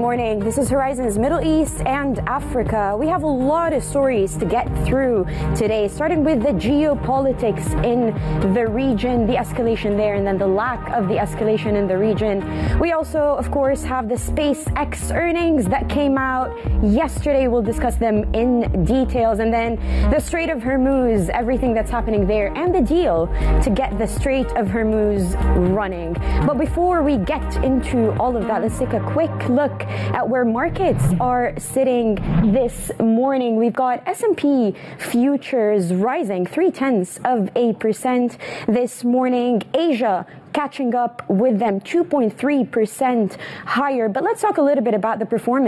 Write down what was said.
morning. This is Horizons Middle East and Africa. We have a lot of stories to get through today, starting with the geopolitics in the region, the escalation there, and then the lack of the escalation in the region. We also, of course, have the SpaceX earnings that came out yesterday. We'll discuss them in details. And then the Strait of Hormuz, everything that's happening there, and the deal to get the Strait of Hormuz running. But before we get into all of that, let's take a quick look at where markets are sitting this morning. We've got S&P futures rising 0.3% this morning. Asia catching up with them 2.3% higher. But let's talk a little bit about the performance